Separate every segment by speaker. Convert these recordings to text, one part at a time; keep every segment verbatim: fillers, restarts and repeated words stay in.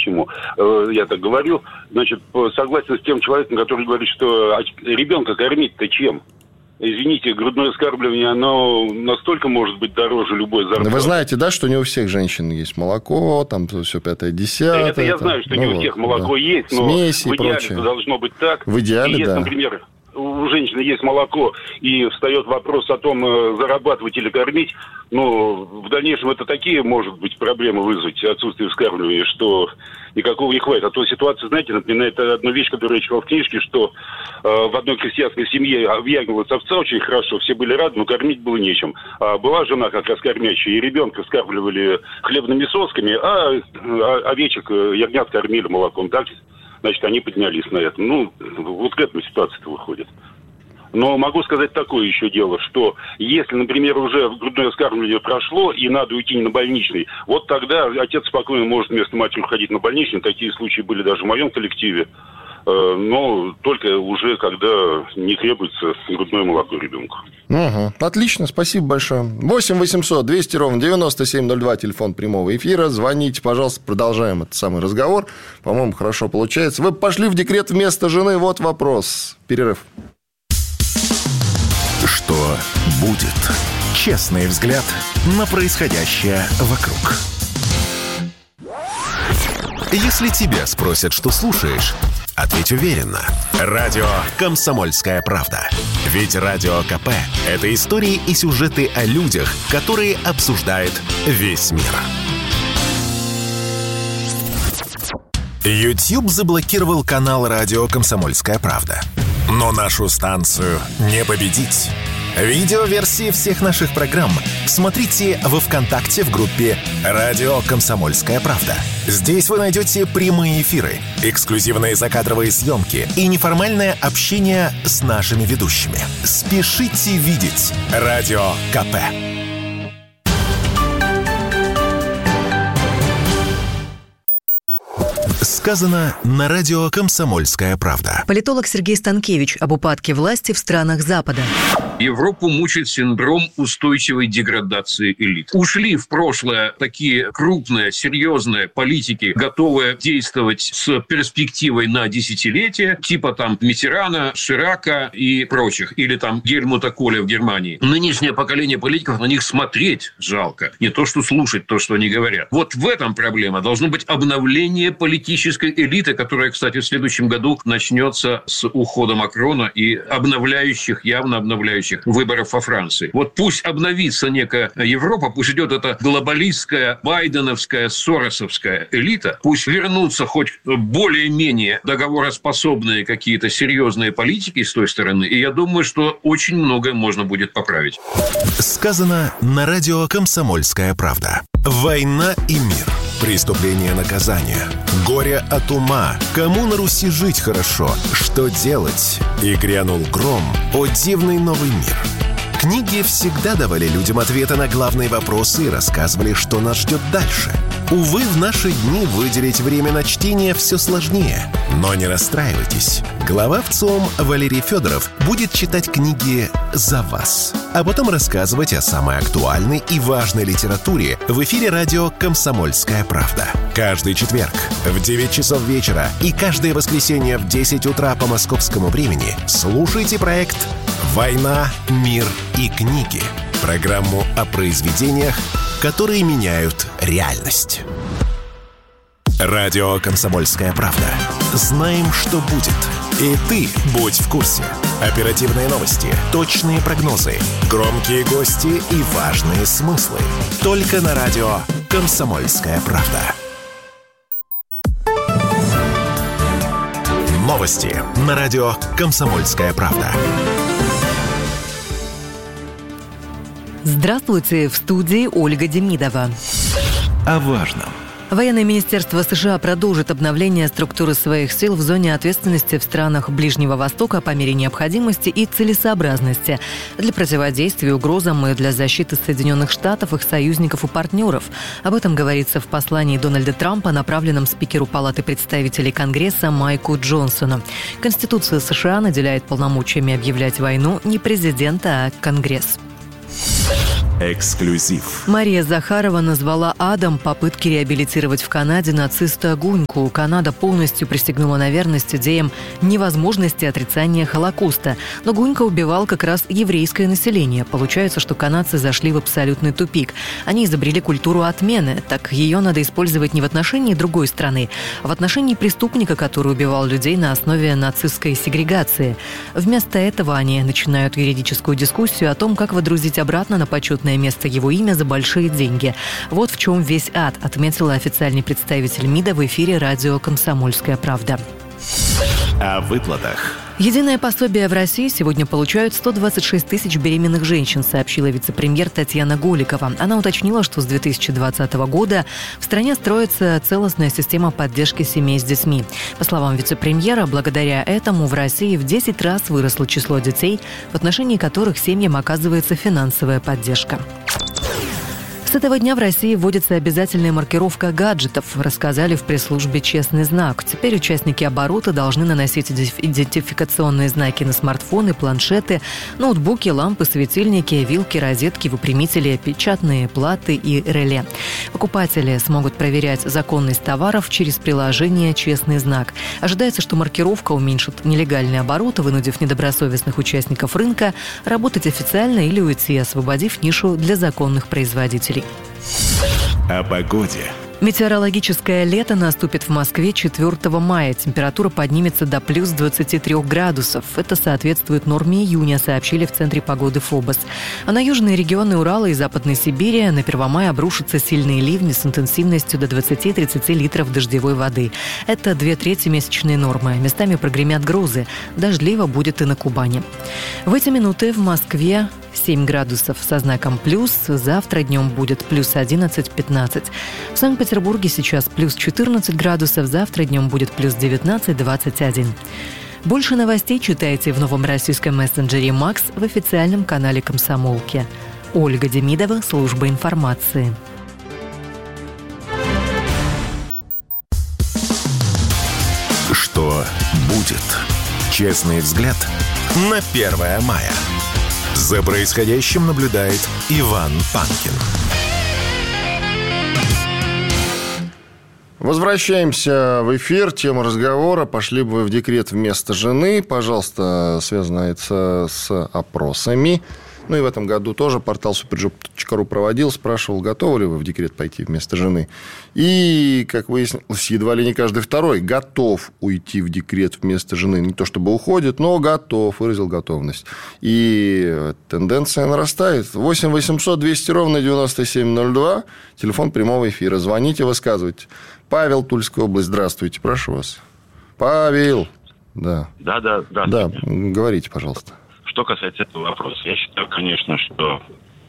Speaker 1: почему я так говорю. Значит, согласен с тем человеком, который говорит, что ребенка кормить-то чем? Извините, грудное вскармливание, оно настолько может быть дороже любой зарплаты.
Speaker 2: Вы знаете, да, что не у всех женщин есть молоко, там все пятое, десятое.
Speaker 1: Это я там, знаю, что ну, не у всех молоко да. есть, но
Speaker 2: смеси
Speaker 1: в идеале это должно быть так.
Speaker 2: В идеале,
Speaker 1: и если,
Speaker 2: да.
Speaker 1: например, у женщины есть молоко, и встает вопрос о том, зарабатывать или кормить, ну, в дальнейшем это такие, может быть, проблемы вызвать, отсутствие вскармливания, что никакого не хватит. А то ситуация, знаете, напоминает одну вещь, которую я читал в книжке, что э, в одной крестьянской семье вягнилась овца очень хорошо, все были рады, но кормить было нечем. А была жена как раз кормящая, и ребенка вскармливали хлебными сосками, а, а овечек, ягнят кормили молоком. Так, значит, они поднялись на это. Ну, вот к этому ситуация-то выходит. Но могу сказать такое еще дело, что если, например, уже грудное вскармливание прошло и надо уйти на больничный, вот тогда отец спокойно может вместо матери уходить на больничный. Такие случаи были даже в моем коллективе. Но только уже когда не требуется грудное молоко ребенку.
Speaker 2: Угу. Отлично, спасибо большое. восемь восемьсот двести ровно девяносто семь ноль два, телефон прямого эфира. Звоните, пожалуйста, продолжаем этот самый разговор. По-моему, хорошо получается. Вы пошли в декрет вместо жены, вот вопрос. Перерыв.
Speaker 3: Что будет? Честный взгляд на происходящее вокруг. Если тебя спросят, что слушаешь, ответь уверенно. Радио «Комсомольская правда». Ведь Радио КП – это истории и сюжеты о людях, которые обсуждает весь мир. YouTube заблокировал канал «Радио Комсомольская правда». Но нашу станцию не победить. Видеоверсии всех наших программ смотрите во ВКонтакте в группе «Радио Комсомольская правда». Здесь вы найдете прямые эфиры, эксклюзивные закадровые съемки и неформальное общение с нашими ведущими. Спешите видеть Радио КП. Сказано на радио «Комсомольская правда».
Speaker 4: Политолог Сергей Станкевич об упадке власти в странах Запада.
Speaker 5: Европу мучает синдром устойчивой деградации элит. Ушли в прошлое такие крупные, серьезные политики, готовые действовать с перспективой на десятилетия, типа там Миттерана, Ширака и прочих, или там Гельмута Коля в Германии. Нынешнее поколение политиков, на них смотреть жалко, не то что слушать то, что они говорят. Вот в этом проблема. Должно быть обновление политической элиты, которая, кстати, в следующем году начнется с ухода Макрона и обновляющих, явно обновляющих выборов во Франции. Вот пусть обновится некая Европа, пусть идет эта глобалистская, байденовская, соросовская элита, пусть вернутся хоть более-менее договороспособные какие-то серьезные политики с той стороны, и я думаю, что очень многое можно будет поправить.
Speaker 3: Сказано на радио «Комсомольская правда». Война и мир. Преступление, наказание. Горе от ума. Кому на Руси жить хорошо? Что делать? И грянул гром. О дивный новый мир. Книги всегда давали людям ответы на главные вопросы и рассказывали, что нас ждет дальше. Увы, в наши дни выделить время на чтение все сложнее. Но не расстраивайтесь. Глава ВЦИОМ Валерий Федоров будет читать книги за вас, а потом рассказывать о самой актуальной и важной литературе в эфире радио «Комсомольская правда». Каждый четверг в девять часов вечера и каждое воскресенье в десять утра по московскому времени слушайте проект «Война, мир и книги». Программу о произведениях, которые меняют реальность. Радио «Комсомольская правда». Знаем, что будет. И ты будь в курсе. Оперативные новости, точные прогнозы, громкие гости и важные смыслы. Только на радио «Комсомольская правда». Новости на радио «Комсомольская правда».
Speaker 4: Здравствуйте, в студии Ольга Демидова.
Speaker 3: О важном.
Speaker 4: Военное министерство США продолжит обновление структуры своих сил в зоне ответственности в странах Ближнего Востока по мере необходимости и целесообразности для противодействия угрозам и для защиты Соединенных Штатов, их союзников и партнеров. Об этом говорится в послании Дональда Трампа, направленном спикеру Палаты представителей Конгресса Майку Джонсону. Конституция США наделяет полномочиями объявлять войну не президента, а Конгресс.
Speaker 3: Эксклюзив.
Speaker 4: Мария Захарова назвала адом попытки реабилитировать в Канаде нациста Гуньку. Канада полностью присягнула на верность идеям невозможности отрицания Холокоста. Но Гунька убивал как раз еврейское население. Получается, что канадцы зашли в абсолютный тупик. Они изобрели культуру отмены. Так ее надо использовать не в отношении другой страны, а в отношении преступника, который убивал людей на основе нацистской сегрегации. Вместо этого они начинают юридическую дискуссию о том, как водрузить обратно на почетное место его имя за большие деньги. Вот в чем весь ад, отметила официальный представитель МИДа в эфире радио «Комсомольская правда».
Speaker 3: О выплатах.
Speaker 4: Единое пособие в России сегодня получают сто двадцать шесть тысяч беременных женщин, сообщила вице-премьер Татьяна Голикова. Она уточнила, что с две тысячи двадцатого года в стране строится целостная система поддержки семей с детьми. По словам вице-премьера, благодаря этому в России в десять раз выросло число детей, в отношении которых семьям оказывается финансовая поддержка. С этого дня в России вводится обязательная маркировка гаджетов, рассказали в пресс-службе «Честный знак». Теперь участники оборота должны наносить идентификационные знаки на смартфоны, планшеты, ноутбуки, лампы, светильники, вилки, розетки, выпрямители, печатные платы и реле. Покупатели смогут проверять законность товаров через приложение «Честный знак». Ожидается, что маркировка уменьшит нелегальный оборот, вынудив недобросовестных участников рынка работать официально или уйти, освободив нишу для законных производителей.
Speaker 3: О погоде.
Speaker 4: Метеорологическое лето наступит в Москве четвёртого мая. Температура поднимется до плюс двадцати трёх градусов. Это соответствует норме июня, сообщили в Центре погоды ФОБОС. А на южные регионы Урала и Западной Сибири на Первомай обрушатся сильные ливни с интенсивностью до двадцати-тридцати литров дождевой воды. Это две трети месячной нормы. Местами прогремят грозы. Дождливо будет и на Кубани. В эти минуты в Москве семь градусов со знаком плюс. Завтра днем будет плюс одиннадцать-пятнадцать. В Санкт-Петербурге сейчас плюс четырнадцать градусов. Завтра днем будет плюс девятнадцать-двадцать один. Больше новостей читайте в новом российском мессенджере «Макс» в официальном канале «Комсомолки». Ольга Демидова, служба информации.
Speaker 3: Что будет? Честный взгляд на первое мая. За происходящим наблюдает Иван Панкин.
Speaker 2: Возвращаемся в эфир. Тема разговора: пошли бы вы в декрет вместо жены. Пожалуйста, связано это с опросами. Ну и в этом году тоже портал суперджоп точка ру проводил, спрашивал, готовы ли вы в декрет пойти вместо жены. И, как выяснилось, едва ли не каждый второй готов уйти в декрет вместо жены. Не то чтобы уходит, но готов, выразил готовность. И тенденция нарастает. восемь восемьсот двести ровно девяносто семь ноль два. Телефон прямого эфира. Звоните, высказывайте. Павел, Тульская область. Здравствуйте, прошу вас. Павел. Да.
Speaker 6: Да, да, да.
Speaker 2: Да, говорите, пожалуйста.
Speaker 6: Что касается этого вопроса, я считаю, конечно, что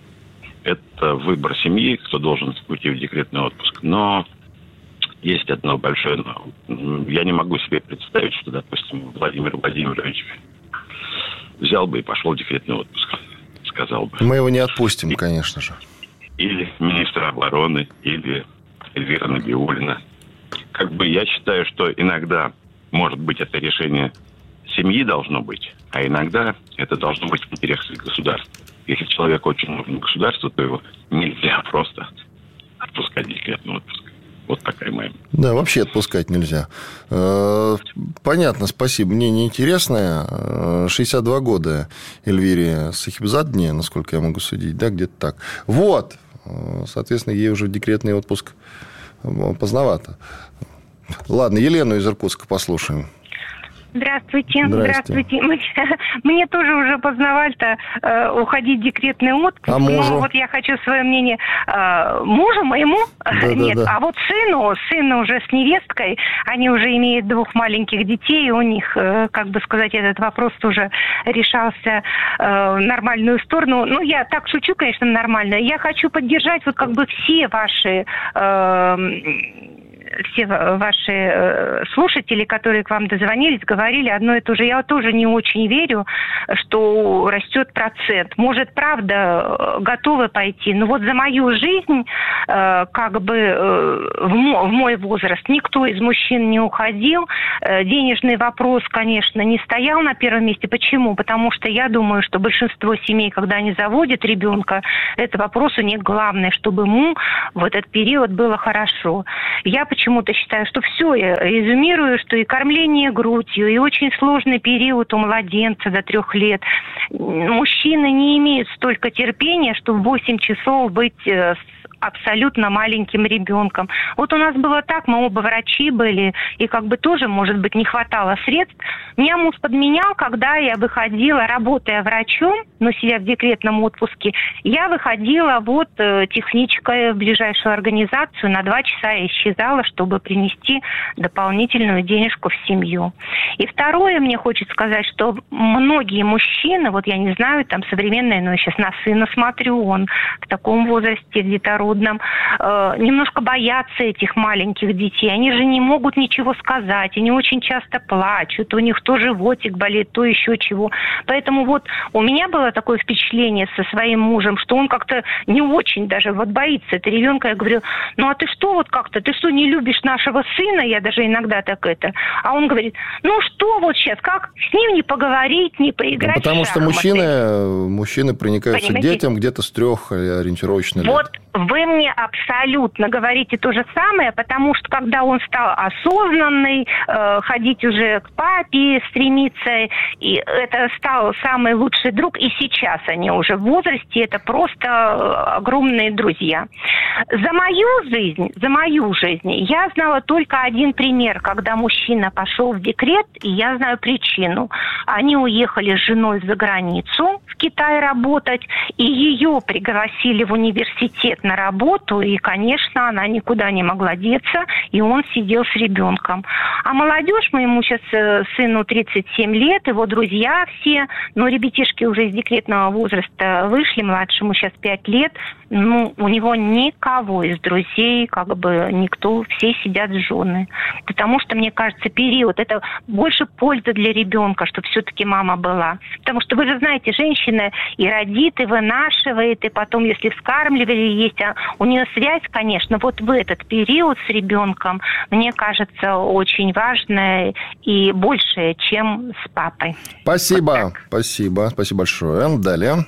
Speaker 6: это выбор семьи, кто должен уйти в декретный отпуск. Но есть одно большое но. Я не могу себе представить, что, допустим, Владимир Владимирович взял бы и пошел в декретный отпуск, сказал бы.
Speaker 2: Мы его не отпустим, конечно же.
Speaker 6: Или министр обороны, или Эльвира Набиуллина. Как бы я считаю, что иногда, может быть, это решение семьи должно быть, а иногда это должно быть в интересах государства. Если человек очень нужен государству, то его нельзя просто отпускать в декретный отпуск. Вот такая моя.
Speaker 2: Да, вообще отпускать нельзя. Понятно, спасибо. Мнение интересное. шестьдесят два года Эльвире Сахибзадне, насколько я могу судить, да, где-то так. Вот. Соответственно, ей уже в декретный отпуск поздновато. Ладно, Елену из Иркутска послушаем.
Speaker 7: Здравствуйте. Здравствуйте. Здравствуйте. Мне тоже уже поздновато э, уходить в декретный отпуск.
Speaker 2: А мужу?
Speaker 7: Ну, вот я хочу свое мнение. Э, мужу моему?
Speaker 2: Да,
Speaker 7: Нет.
Speaker 2: да, да.
Speaker 7: А вот сыну, сыну уже с невесткой, они уже имеют двух маленьких детей, и у них, э, как бы сказать, этот вопрос тоже решался э, в нормальную сторону. Ну, я так шучу, конечно, нормально. Я хочу поддержать вот как бы все ваши... Э, все ваши слушатели, которые к вам дозвонились, говорили одно и то же. Я тоже не очень верю, что растет процент. Может, правда, готовы пойти. Но вот за мою жизнь, как бы в мой возраст, никто из мужчин не уходил. Денежный вопрос, конечно, не стоял на первом месте. Почему? Потому что я думаю, что большинство семей, когда они заводят ребенка, это вопрос у них главный, чтобы ему в этот период было хорошо. Я почему-то считаю, что все, я резюмирую, что и кормление грудью, и очень сложный период у младенца до трех лет. Мужчины не имеют столько терпения, чтобы в восемь часов быть с абсолютно маленьким ребенком. Вот у нас было так, мы оба врачи были, и как бы тоже, может быть, не хватало средств. Меня муж подменял, когда я выходила, работая врачом, но сидя в декретном отпуске, я выходила вот техничкой в ближайшую организацию, на два часа я исчезала, чтобы принести дополнительную денежку в семью. И второе, мне хочется сказать, что многие мужчины, вот я не знаю, там современные, но я сейчас на сына смотрю, он в таком возрасте где-то родном, э, немножко боятся этих маленьких детей. Они же не могут ничего сказать, они очень часто плачут, у них то животик болит, то еще чего. Поэтому вот у меня было такое впечатление со своим мужем, что он как-то не очень даже вот боится этого ребенка. Я говорю, ну а ты что вот как-то, ты что, не любишь нашего сына? Я даже иногда так это. А он говорит, ну что вот сейчас, как с ним не поговорить, не поиграть
Speaker 2: ну, потому
Speaker 7: в шахматы?
Speaker 2: Потому что мужчины, мужчины проникаются
Speaker 7: Понимаете?
Speaker 2: к детям где-то с трех ориентировочно лет.
Speaker 7: Вот вы мне абсолютно говорите то же самое, потому что когда он стал осознанный, э, ходить уже к папе, стремиться, и это стал самый лучший друг, и сейчас они уже в возрасте, это просто огромные друзья. За мою жизнь, за мою жизнь я знала только один пример, когда мужчина пошел в декрет, и я знаю причину. Они уехали с женой за границу, в Китай работать, и ее пригласили в университет на работу, и, конечно, она никуда не могла деться, и он сидел с ребенком. А молодежь, моему сейчас сыну тридцать семь лет, его друзья все, но ребятишки уже из декретного возраста вышли, младшему сейчас пять лет, ну, у него никого из друзей, как бы никто, все сидят с женой. Потому что, мне кажется, период, это больше пользы для ребенка, чтобы все-таки мама была. Потому что вы же знаете, женщина и родит, и вынашивает, и потом, если вскармливали, есть, а у нее связь, конечно, вот в этот период с ребенком, мне кажется, очень важная и большая, чем с папой.
Speaker 2: Спасибо,
Speaker 7: вот
Speaker 2: спасибо, спасибо большое. Далее.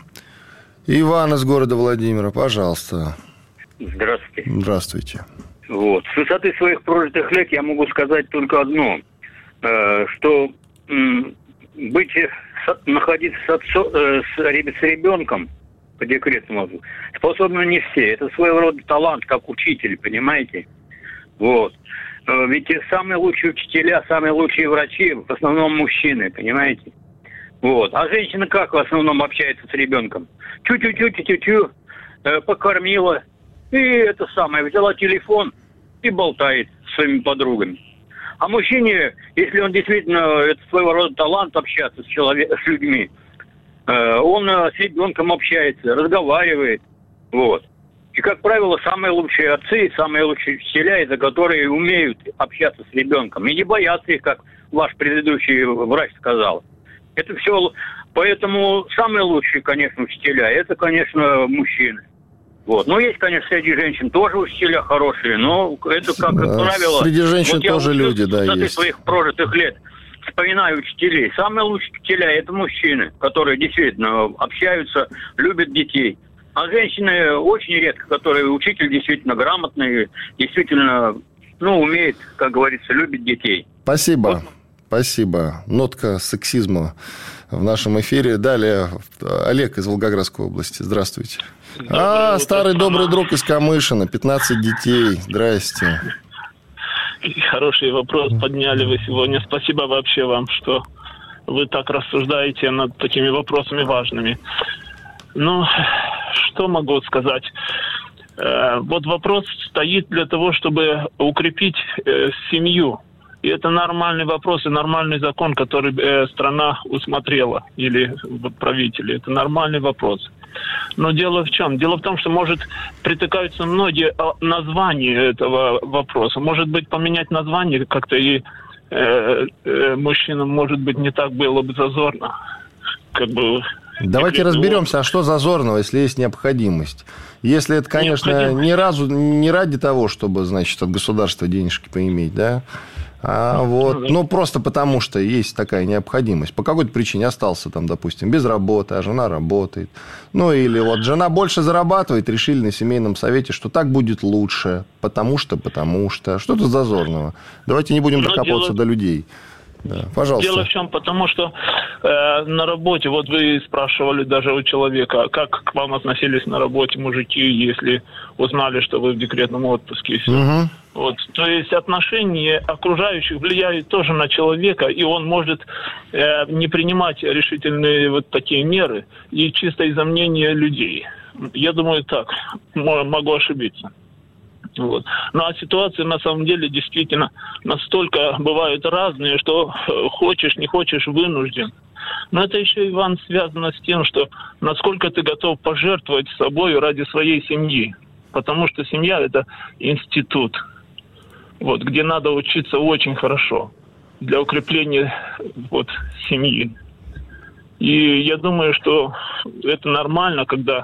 Speaker 2: Иван из города Владимира, пожалуйста.
Speaker 8: Здравствуйте.
Speaker 2: Здравствуйте.
Speaker 8: Вот. С высоты своих прожитых лет я могу сказать только одно, э, что э, быть, находиться с, отцом, э, с, с ребенком по декретному способны не все. Это своего рода талант, как учитель, понимаете? Вот. Э, ведь самые лучшие учителя, самые лучшие врачи в основном мужчины, понимаете? Вот. А женщина как в основном общается с ребенком? Чу-чу-чу-чу-чу-чу, э, покормила, и это самое, взяла телефон и болтает с своими подругами. А мужчине, если он действительно, это своего рода талант общаться с, человек, с людьми, э, он с ребенком общается, разговаривает, вот. И, как правило, самые лучшие отцы, самые лучшие учителя, это которые умеют общаться с ребенком. И не боятся их, как ваш предыдущий врач сказал. Это все... Поэтому самые лучшие, конечно, учителя, это, конечно, мужчины. Вот. Но есть, конечно, среди женщин тоже учителя хорошие, но это, как, как правило...
Speaker 2: Среди женщин
Speaker 8: вот
Speaker 2: тоже
Speaker 8: я
Speaker 2: люди, да, есть.
Speaker 8: своих прожитых лет вспоминаю учителей. Самые лучшие учителя – это мужчины, которые действительно общаются, любят детей. А женщины очень редко, которые учитель действительно грамотный, действительно, ну, умеет, как говорится, любит детей.
Speaker 2: Спасибо.
Speaker 8: Вот.
Speaker 2: Спасибо. Нотка сексизма в нашем эфире. Далее Олег из Волгоградской области. Здравствуйте. Доброе а, утро, старый страна. Добрый друг из Камышина. пятнадцать детей. Здрасте.
Speaker 9: Хороший вопрос подняли вы сегодня. Спасибо вообще вам, что вы так рассуждаете над такими вопросами важными. Ну, что могу сказать? Вот вопрос стоит для того, чтобы укрепить семью. И это нормальный вопрос и нормальный закон, который э, страна усмотрела, или правители. Это нормальный вопрос. Но дело в чем? Дело в том, что, может, притыкаются многие названия этого вопроса. Может быть, поменять название как-то и э, э, мужчинам, может быть, не так было бы зазорно. Как бы...
Speaker 2: Давайте разберемся, а что зазорного, если есть необходимость? Если это, конечно, ни разу не ради того, чтобы, значит, от государства денежки поиметь, да, а вот, ну, просто потому, что есть такая необходимость. По какой-то причине остался там, допустим, без работы, а жена работает. Ну, или вот жена больше зарабатывает, решили на семейном совете, что так будет лучше, потому что, потому что. Что тут зазорного? Давайте не будем докапываться дело... до людей. Да, пожалуйста.
Speaker 9: Дело в чем, потому что э, на работе, вот вы спрашивали даже у человека, как к вам относились на работе мужики, если узнали, что вы в декретном отпуске. И все. Угу. Вот, то есть отношения окружающих влияют тоже на человека, и он может э, не принимать решительные вот такие меры, и чисто из-за мнения людей. Я думаю, так, могу ошибиться. Вот. Ну, а ситуации на самом деле действительно настолько бывают разные, что хочешь, не хочешь, вынужден. Но это еще, Иван, связано с тем, что насколько ты готов пожертвовать собой ради своей семьи. Потому что семья – это институт, вот, где надо учиться очень хорошо для укрепления вот, семьи. И я думаю, что это нормально, когда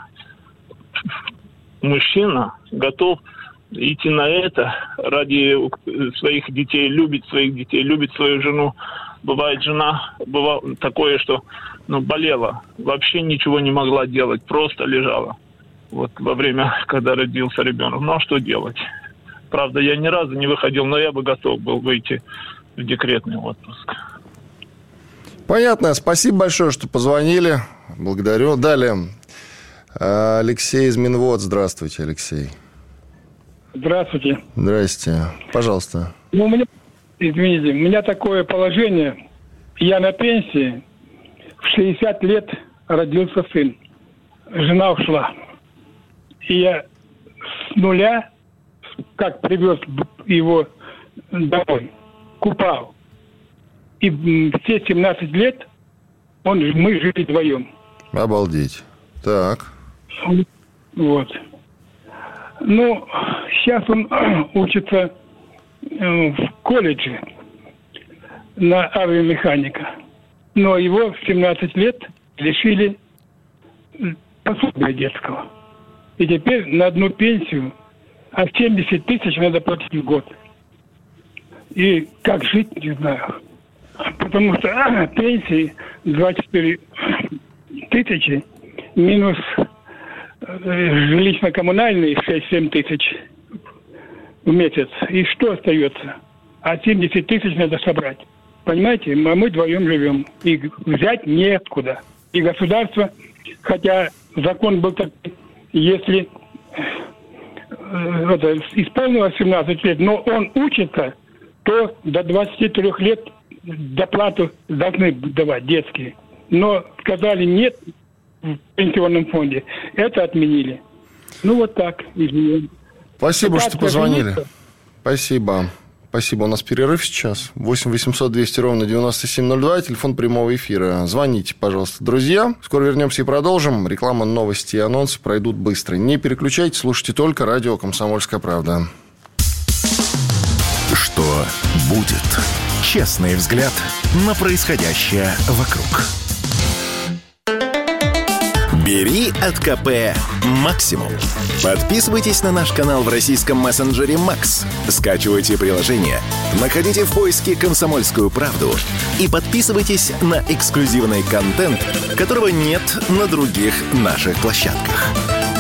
Speaker 9: мужчина готов идти на это ради своих детей, любит своих детей, любит свою жену. Бывает, жена, бывало такое, что ну, болела, вообще ничего не могла делать, просто лежала. Вот во время, когда родился ребенок. Ну, а что делать? Правда, я ни разу не выходил, но я бы готов был выйти в декретный отпуск.
Speaker 2: Понятно. Спасибо большое, что позвонили. Благодарю. Далее. Алексей из Минвод. Здравствуйте, Алексей.
Speaker 10: Здравствуйте.
Speaker 2: Здрасте. Пожалуйста.
Speaker 10: Ну, у меня, извините, у меня такое положение. Я на пенсии. В шестьдесят лет родился сын. Жена ушла. И я с нуля, как привез его домой, купал. И все семнадцать лет он, мы жили вдвоем.
Speaker 2: Обалдеть. Так.
Speaker 10: Вот. Ну, сейчас он учится в колледже на авиамеханика. Но его в семнадцать лет лишили пособия детского. И теперь на одну пенсию, а семьдесят тысяч надо платить в год. И как жить, не знаю. Потому что а, пенсии двадцать четыре тысячи минус жилищно-коммунальные шесть-семь тысяч в месяц. И что остается? А семьдесят тысяч надо собрать. Понимаете? А мы вдвоем живем. И взять неоткуда. И государство, хотя закон был такой, если это, исполнилось семнадцать лет, но он учится, то до двадцати трёх лет доплату должны давать детские. Но сказали нет в пенсионном фонде. Это отменили. Ну, вот так. Извините.
Speaker 2: Спасибо, что позвонили. Спасибо. Спасибо. У нас перерыв сейчас. восемь восемьсот двести ровно девяносто семь ноль два. Телефон прямого эфира. Звоните, пожалуйста, друзья. Скоро вернемся и продолжим. Реклама, новости и анонсы пройдут быстро. Не переключайтесь, слушайте только радио «Комсомольская правда».
Speaker 3: Что будет? Честный взгляд на происходящее вокруг. Бери от КП максимум. Подписывайтесь на наш канал в российском мессенджере Макс. Скачивайте приложение, находите в поиске «Комсомольскую правду» и подписывайтесь на эксклюзивный контент, которого нет на других наших площадках.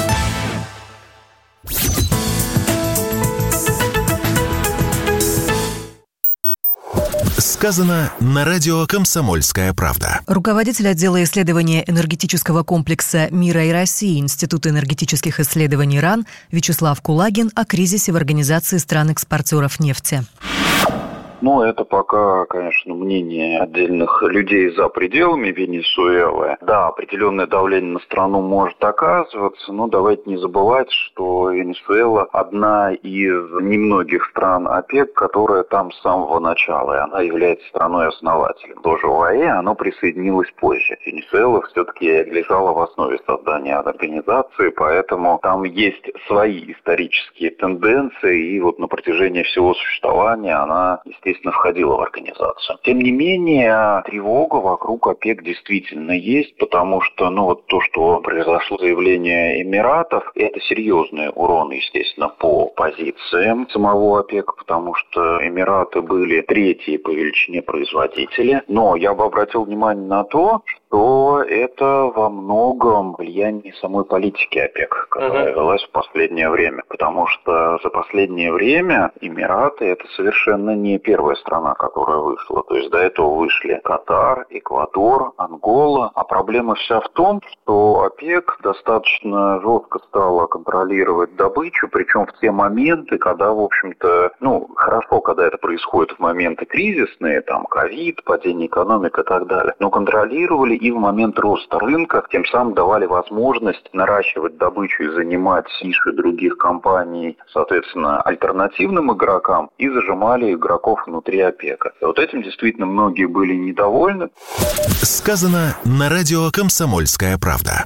Speaker 3: Сказано на радио «Комсомольская правда».
Speaker 4: Руководитель отдела исследования энергетического комплекса «Мира и России» Института энергетических исследований РАН Вячеслав Кулагин о кризисе в Организации стран-экспортеров нефти.
Speaker 11: Ну, это пока, конечно, мнение отдельных людей за пределами Венесуэлы. Да, определенное давление на страну может оказываться, но давайте не забывать, что Венесуэла одна из немногих стран ОПЕК, которая там с самого начала, и она является страной-основателем. Тоже ОАЭ, оно присоединилось позже. Венесуэла все-таки лежала в основе создания организации, поэтому там есть свои исторические тенденции, и вот на протяжении всего существования она, естественно, входила в организацию. Тем не менее, тревога вокруг ОПЕК действительно есть, потому что, ну, вот то, что произошло заявление Эмиратов, это серьезный урон, естественно, по позициям самого ОПЕК, потому что Эмираты были третьи по величине производители. Но я бы обратил внимание на то, что это во многом влияние самой политики ОПЕК, которая uh-huh. велась в последнее время. Потому что за последнее время Эмираты – это совершенно не первая страна, которая вышла. То есть до этого вышли Катар, Эквадор, Ангола. А проблема вся в том, что ОПЕК достаточно жестко стала контролировать добычу, причем в те моменты, когда, в общем-то, ну, хорошо, когда это происходит в моменты кризисные, там, ковид, падение экономики и так далее, но контролировали и в момент роста рынка, тем самым давали возможность наращивать добычу и занимать ниши других компаний, соответственно, альтернативным игрокам, и зажимали игроков внутри ОПЕКа. И вот этим действительно многие были недовольны.
Speaker 3: Сказано на радио «Комсомольская правда».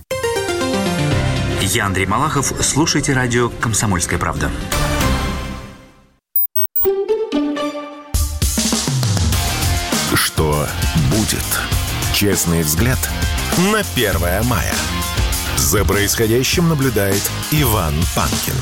Speaker 12: Я Андрей Малахов. Слушайте радио «Комсомольская правда».
Speaker 3: Что будет? Честный взгляд на первое мая. За происходящим наблюдает Иван Панкин.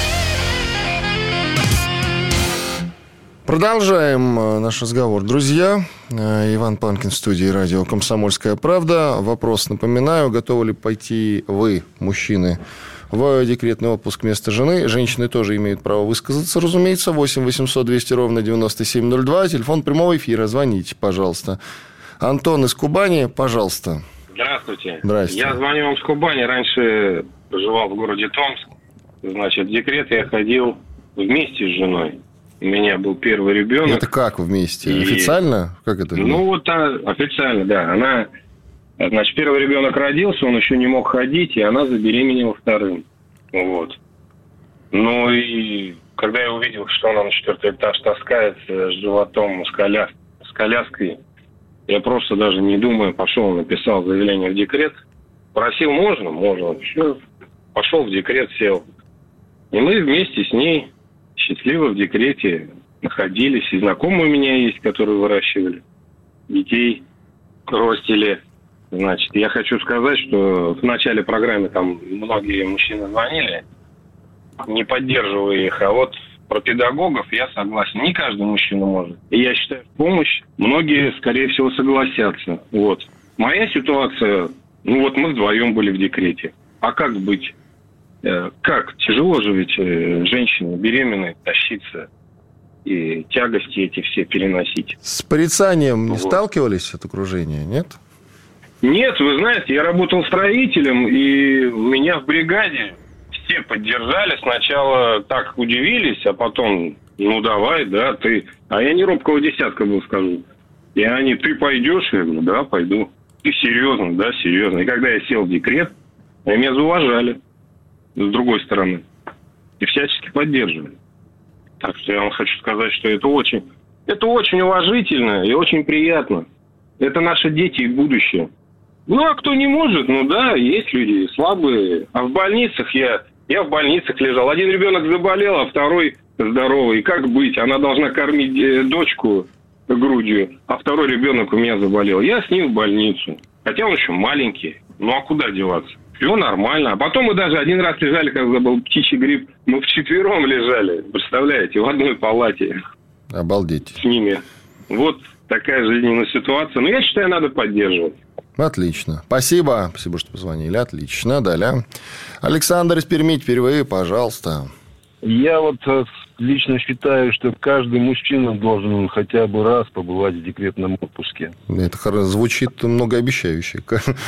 Speaker 2: Продолжаем наш разговор, друзья. Иван Панкин в студии радио «Комсомольская правда». Вопрос, напоминаю, готовы ли пойти вы, мужчины, в декретный отпуск вместо жены? Женщины тоже имеют право высказаться, разумеется. восемь восемьсот двести ровно девяносто семь ноль два. Телефон прямого эфира. Звоните, пожалуйста. Антон из Кубани, пожалуйста.
Speaker 13: Здравствуйте.
Speaker 2: Здравствуйте.
Speaker 13: Я звоню вам с Кубани. Раньше проживал в городе Томск. Значит, в декрет я ходил вместе с женой. У меня был первый ребенок.
Speaker 2: Это как вместе?
Speaker 13: И...
Speaker 2: Официально? Как это?
Speaker 13: Ну, вот а, официально, да. Она, значит, первый ребенок родился, он еще не мог ходить, и она забеременела вторым. Вот. Ну, и когда я увидел, что она на четвертый этаж таскается с животом, с, коляс... с коляской, я просто даже не думая пошел, написал заявление в декрет. Просил, можно? Можно. Все. Пошел в декрет, сел. И мы вместе с ней счастливо в декрете находились. И знакомые у меня есть, которые выращивали детей, ростили. Значит, я хочу сказать, что в начале программы там многие мужчины звонили, не поддерживая их. А вот про педагогов я согласен. Не каждый мужчина может. И я считаю, помощь многие, скорее всего, согласятся. Вот. Моя ситуация, ну вот мы вдвоем были в декрете. А как быть? Как? Тяжело же ведь женщине беременной тащиться и тягости эти все переносить.
Speaker 2: С порицанием не
Speaker 13: вот.
Speaker 2: Сталкивались от окружения, нет?
Speaker 13: Нет, вы знаете, я работал строителем, и меня в бригаде все поддержали. Сначала так удивились, а потом, ну давай, да, ты... А я не робкого десятка был, скажу. И они, ты пойдешь? Я говорю, да, пойду. Ты серьезно? Да, серьезно. И когда я сел в декрет, меня зауважали. С другой стороны. И всячески поддерживали. Так что я вам хочу сказать, что это очень, это очень уважительно и очень приятно. Это наши дети и будущее. Ну, а кто не может, ну да, есть люди слабые. А в больницах я, я в больницах лежал. Один ребенок заболел, а второй здоровый. И как быть? Она должна кормить дочку грудью, а второй ребенок у меня заболел. Я с ним в больницу. Хотя он еще маленький. Ну, а куда деваться? Все нормально. А потом мы даже один раз лежали, когда был птичий грипп. Мы вчетвером лежали, представляете, в одной палате.
Speaker 2: Обалдеть.
Speaker 13: С ними. Вот такая жизненная ситуация. Но я считаю, надо поддерживать.
Speaker 2: Отлично. Спасибо. Спасибо, что позвонили. Отлично. Далее. Александр из Перми, теперь вы, пожалуйста.
Speaker 14: Я вот лично считаю, что каждый мужчина должен хотя бы раз побывать в декретном отпуске.
Speaker 2: Это звучит многообещающе.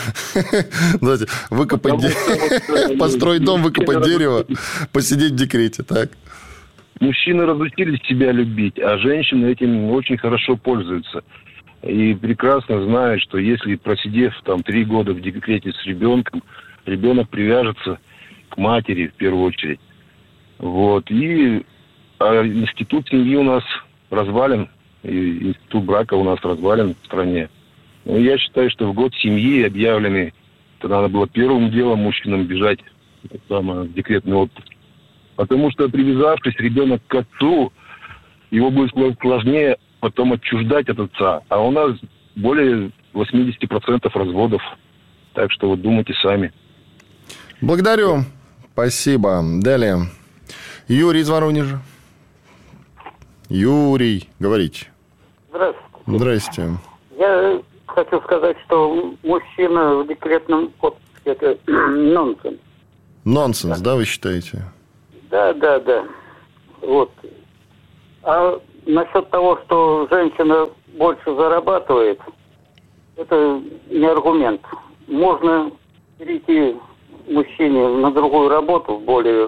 Speaker 2: Знаете, выкопать дерево, построить дом, выкопать дерево, посидеть в декрете, так?
Speaker 14: мужчины разучились себя любить, а женщины этим очень хорошо пользуются. И прекрасно знают, что если, просидев там три года в декрете с ребенком, ребенок привяжется к матери в первую очередь. Вот. И а институт семьи у нас развален, и институт брака у нас развален в стране. Но я считаю, что в год семьи объявленный, то надо было первым делом мужчинам бежать в декретный отпуск. Потому что, привязавшись ребенок к отцу, его будет сложнее потом отчуждать от отца. А у нас более восемьдесят процентов разводов. Так что вот думайте сами.
Speaker 2: Благодарю. Спасибо. Далее. Юрий из Воронежа. Юрий, говорите.
Speaker 15: Здравствуйте.
Speaker 2: Здрасте.
Speaker 15: Я хочу сказать, что мужчина в декретном отпуске – это нонсенс.
Speaker 2: Нонсенс, да. да, вы считаете?
Speaker 15: Да, да, да. Вот. А насчет того, что женщина больше зарабатывает, это не аргумент. Можно перейти мужчине на другую работу, более,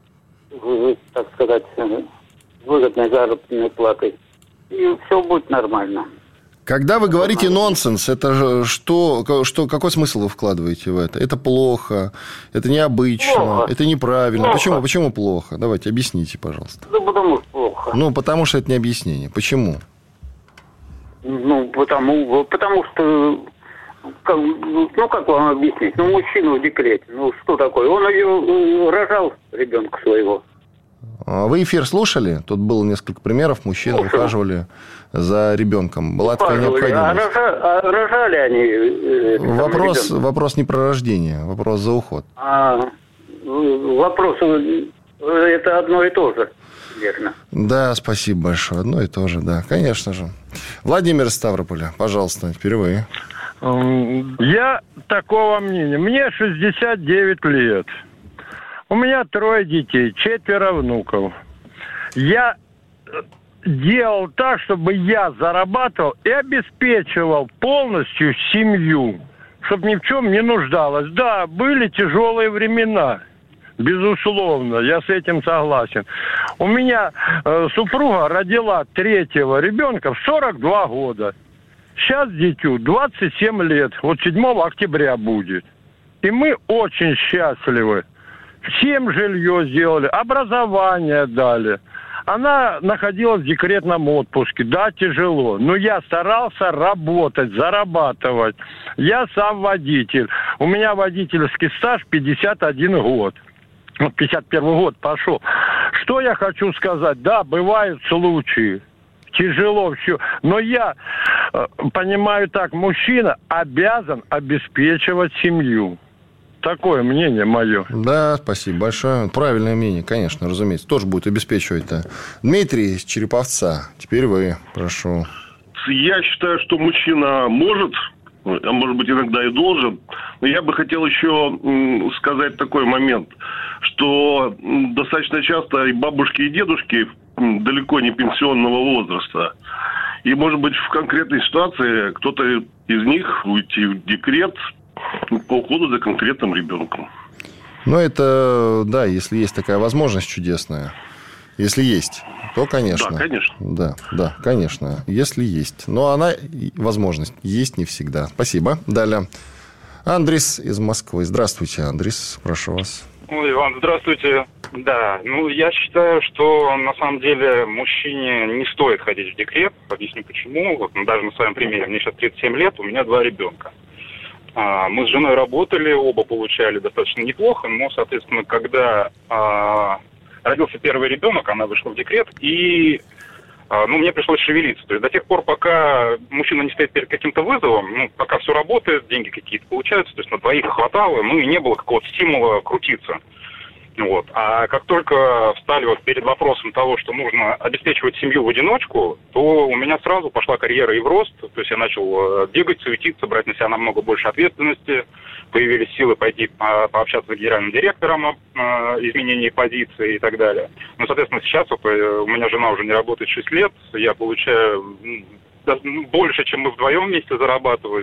Speaker 15: так сказать, выгодной заработной платой, и все будет нормально.
Speaker 2: Когда вы говорите нонсенс, это что, что, какой смысл вы вкладываете в это? Это плохо, это необычно, плохо. Это неправильно. Плохо. Почему, почему плохо? Давайте объясните, пожалуйста.
Speaker 15: Ну, потому что плохо.
Speaker 2: Ну, потому что это не объяснение. Почему?
Speaker 15: Ну, потому, потому что, как, ну, как вам объяснить? Ну, мужчина в декрете, ну, что такое? Он ее рожал, ребенка своего.
Speaker 2: Вы эфир слушали? Тут было несколько примеров. Мужчины Слушал. ухаживали за ребенком. Была такая необходимость.
Speaker 15: А, рожа, а рожали они?
Speaker 2: Вопрос, вопрос не про рождение, вопрос за уход.
Speaker 15: А, вопрос, это одно и то же, верно?
Speaker 2: Да, спасибо большое. Одно и то же, да, конечно же. Владимир из Ставрополя, пожалуйста, впервые.
Speaker 16: Я такого мнения. Мне шестьдесят девять лет. У меня трое детей, четверо внуков. Я делал так, чтобы я зарабатывал и обеспечивал полностью семью, чтобы ни в чем не нуждалась. Да, были тяжелые времена, безусловно, я с этим согласен. У меня э, супруга родила третьего ребенка в сорок два года. Сейчас дитю двадцать семь лет, вот седьмого октября будет. И мы очень счастливы. Всем жилье сделали, образование дали. Она находилась в декретном отпуске. Да, тяжело. Но я старался работать, зарабатывать. Я сам водитель. У меня водительский стаж пятьдесят один год. Вот пятьдесят первый год пошел. Что я хочу сказать? Да, бывают случаи. Тяжело все. Но я э, понимаю так, мужчина обязан обеспечивать семью. Такое мнение мое.
Speaker 2: Да, спасибо большое. Правильное мнение, конечно, разумеется. Тоже будет обеспечивать-то. Дмитрий из Череповца. Теперь вы, прошу.
Speaker 17: Я считаю, что мужчина может, а может быть, иногда и должен. Но я бы хотел еще сказать такой момент, что достаточно часто и бабушки, и дедушки далеко не пенсионного возраста. И, может быть, в конкретной ситуации кто-то из них уйти в декрет по уходу за конкретным ребенком.
Speaker 2: Ну, это, да, если есть такая возможность чудесная. Если есть, то, конечно.
Speaker 17: Да, конечно.
Speaker 2: Да, да, конечно, если есть. Но она, возможность, есть не всегда. Спасибо. Далее. Андрис из Москвы. Здравствуйте, Андрис. Прошу вас.
Speaker 18: Ой, Иван, здравствуйте. Да, ну, я считаю, что, на самом деле, мужчине не стоит ходить в декрет. Объясню, почему. Вот, ну, даже на своем примере. Мне сейчас тридцать семь лет, у меня два ребенка. Мы с женой работали, оба получали достаточно неплохо, но, соответственно, когда а, родился первый ребенок, она вышла в декрет, и а, ну, мне пришлось шевелиться. То есть до тех пор, пока мужчина не стоит перед каким-то вызовом, ну, пока все работает, деньги какие-то получаются, то есть на двоих хватало, ну и не было какого-то стимула крутиться. Вот. А как только встали вот перед вопросом того, что нужно обеспечивать семью в одиночку, то у меня сразу пошла карьера и в рост. То есть я начал бегать, суетиться, брать на себя намного больше ответственности. Появились силы пойти пообщаться с генеральным директором о изменении позиции и так далее. Ну, соответственно, сейчас вот у меня жена уже не работает шесть лет. Я получаю больше, чем мы вдвоем вместе зарабатывали.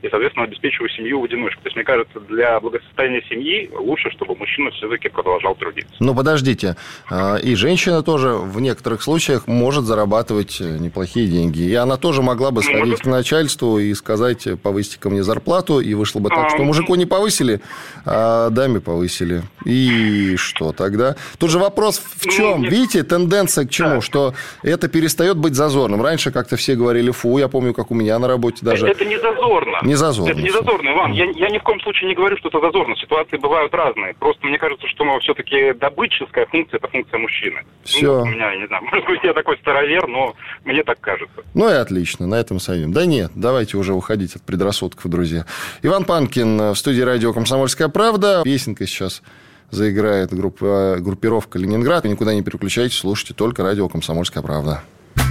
Speaker 18: и, соответственно, обеспечиваю семью в одиночку. То есть, мне кажется, для благосостояния семьи лучше, чтобы мужчина все-таки продолжал трудиться.
Speaker 2: Ну, подождите. И женщина тоже в некоторых случаях может зарабатывать неплохие деньги. И она тоже могла бы сходить может. к начальству и сказать: повысьте ко мне зарплату. И вышло бы так, а, что мужику не повысили, а даме повысили. И что тогда? Тут же вопрос в чем? Ну, видите, тенденция к чему? Да. Что это перестает быть зазорным. Раньше как-то все говорили: фу, я помню, как у меня на работе даже...
Speaker 18: Это не зазорно.
Speaker 2: Не зазорно.
Speaker 18: Это не зазорно, Иван. Я, я ни в коем случае не говорю, что это зазорно. Ситуации бывают разные. Просто мне кажется, что ну, все-таки добытческая функция – это функция мужчины.
Speaker 2: Все.
Speaker 18: Ну, у меня, я не знаю, может быть, я такой старовер, но мне так кажется.
Speaker 2: Ну и отлично, на этом самим. Да нет, давайте уже уходить от предрассудков, друзья. Иван Панкин в студии радио «Комсомольская правда». Песенка сейчас заиграет группа, группировка «Ленинград». Никуда не переключайтесь, слушайте только радио «Комсомольская правда».